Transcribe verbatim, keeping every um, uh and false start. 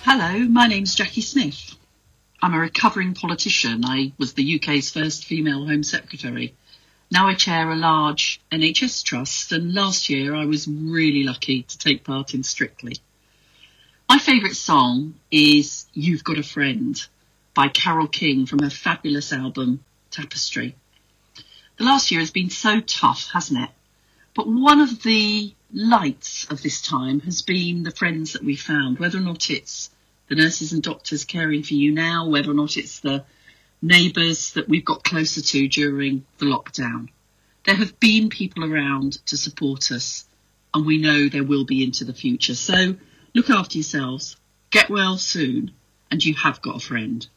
Hello, my name's Jackie Smith. I'm a recovering politician. I was the U K's first female Home Secretary. Now I chair a large N H S trust, and last year I was really lucky to take part in Strictly. My favourite song is You've Got a Friend by Carole King from her fabulous album Tapestry. The last year has been so tough, hasn't it? But one of the lights of this time has been the friends that we found, whether or not it's the nurses and doctors caring for you now, whether or not it's the neighbours that we've got closer to during the lockdown. There have been people around to support us, and we know there will be into the future. So look after yourselves, get well soon, and you have got a friend.